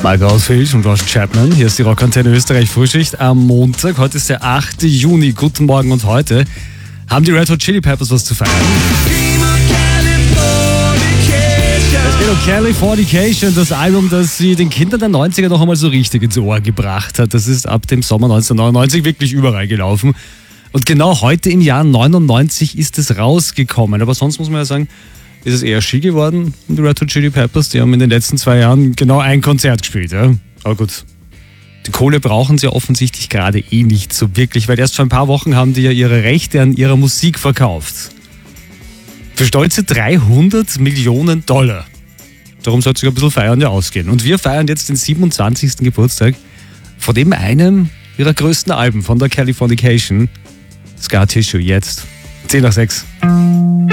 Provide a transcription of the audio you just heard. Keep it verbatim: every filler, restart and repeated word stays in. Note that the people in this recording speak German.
Michael Oldfield und Roger Chapman. Hier ist die Rockantenne Österreich Frühschicht am Montag. Heute ist der achte Juni. Guten Morgen und heute haben die Red Hot Chili Peppers was zu feiern. Es geht um Californication, das Album, das sie den Kindern der neunziger noch einmal so richtig ins Ohr gebracht hat. Das ist ab dem Sommer neunzehnhundertneunundneunzig wirklich überall gelaufen. Und genau heute im Jahr neunundneunzig ist es rausgekommen. Aber sonst muss man ja sagen, ist es eher Ski geworden, die Red Hot Chili Peppers. Die haben in den letzten zwei Jahren genau ein Konzert gespielt. Ja? Aber gut, die Kohle brauchen sie offensichtlich gerade eh nicht so wirklich, weil erst vor ein paar Wochen haben die ja ihre Rechte an ihrer Musik verkauft. Für stolze dreihundert Millionen Dollar. Darum soll es sich ein bisschen feiern ja ausgehen. Und wir feiern jetzt den siebenundzwanzigsten Geburtstag von dem einem ihrer größten Alben, von der Californication. Scar Tissue, jetzt. zehn nach sechs.